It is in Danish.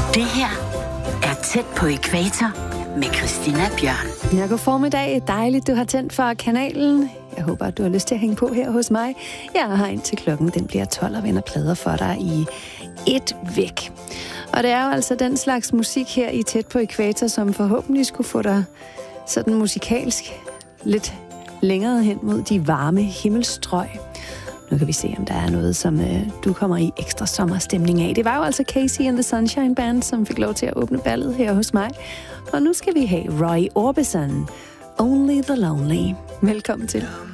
Det her er Tæt på ækvator med Christina Bjørn. Ja, god formiddag. Dejligt, du har tændt for kanalen. Jeg håber, at du har lyst til at hænge på her hos mig. Jeg er her indtil klokken, den bliver 12 og vender plader for dig i et væk. Og det er jo altså den slags musik her i Tæt på ækvator, som forhåbentlig skulle få dig sådan musikalsk lidt længere hen mod de varme himmelstrøg. Nu kan vi se, om der er noget, som du kommer i ekstra sommerstemning af. Det var jo altså Casey and the Sunshine Band, som fik lov til at åbne ballet her hos mig. Og nu skal vi have Roy Orbison, Only the Lonely. Velkommen til.